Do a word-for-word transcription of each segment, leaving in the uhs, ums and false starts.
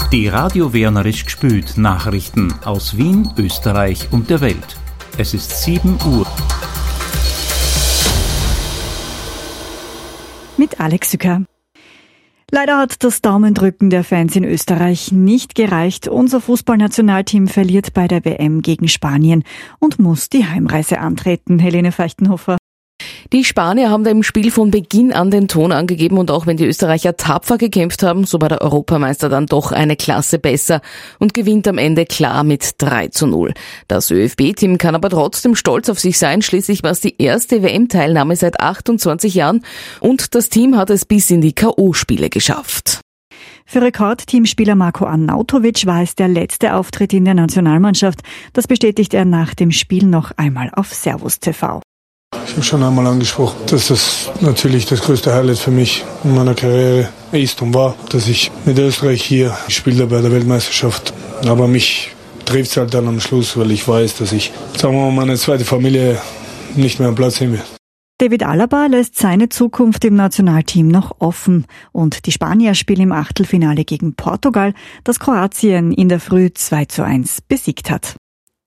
Die Radio Wernerisch gespült Nachrichten aus Wien, Österreich und der Welt. Es ist sieben Uhr. Mit Alex Sücker. Leider hat das Daumendrücken der Fans in Österreich nicht gereicht. Unser Fußballnationalteam verliert bei der W M gegen Spanien und muss die Heimreise antreten. Helene Feuchtenhofer. Die Spanier haben da im Spiel von Beginn an den Ton angegeben und auch wenn die Österreicher tapfer gekämpft haben, so war der Europameister dann doch eine Klasse besser und gewinnt am Ende klar mit drei zu null. Das ÖFB-Team kann aber trotzdem stolz auf sich sein, schließlich war es die erste W M-Teilnahme seit achtundzwanzig Jahren und das Team hat es bis in die K O-Spiele geschafft. Für Rekordteamspieler Marko Arnautovic war es der letzte Auftritt in der Nationalmannschaft. Das bestätigt er nach dem Spiel noch einmal auf Servus T V. Ich habe schon einmal angesprochen, dass das natürlich das größte Highlight für mich in meiner Karriere ist und war, dass ich mit Österreich hier spiele bei der Weltmeisterschaft. Aber mich trifft es halt dann am Schluss, weil ich weiß, dass ich, sagen wir mal, meine zweite Familie nicht mehr am Platz sehen will. David Alaba lässt seine Zukunft im Nationalteam noch offen und die Spanier spielen im Achtelfinale gegen Portugal, das Kroatien in der Früh zwei zu eins besiegt hat.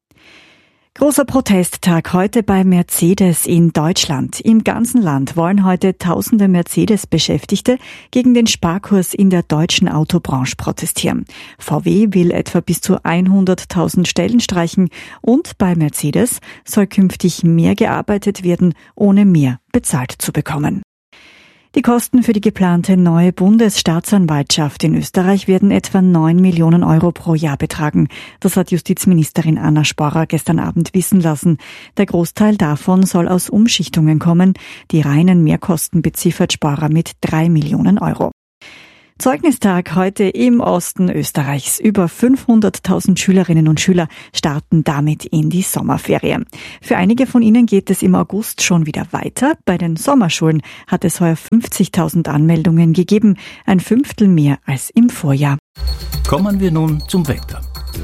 Großer Protesttag heute bei Mercedes in Deutschland. Im ganzen Land wollen heute tausende Mercedes-Beschäftigte gegen den Sparkurs in der deutschen Autobranche protestieren. V W will etwa bis zu hunderttausend Stellen streichen und bei Mercedes soll künftig mehr gearbeitet werden, ohne mehr bezahlt zu bekommen. Die Kosten für die geplante neue Bundesstaatsanwaltschaft in Österreich werden etwa neun Millionen Euro pro Jahr betragen. Das hat Justizministerin Anna Sporrer gestern Abend wissen lassen. Der Großteil davon soll aus Umschichtungen kommen. Die reinen Mehrkosten beziffert Sporrer mit drei Millionen Euro. Zeugnistag heute im Osten Österreichs. Über fünfhunderttausend Schülerinnen und Schüler starten damit in die Sommerferien. Für einige von ihnen geht es im August schon wieder weiter. Bei den Sommerschulen hat es heuer fünfzigtausend Anmeldungen gegeben, ein Fünftel mehr als im Vorjahr. Kommen wir nun zum Wetter.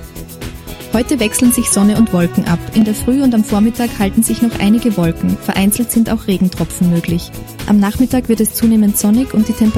Heute wechseln sich Sonne und Wolken ab. In der Früh und am Vormittag halten sich noch einige Wolken. Vereinzelt sind auch Regentropfen möglich. Am Nachmittag wird es zunehmend sonnig und die Temperatur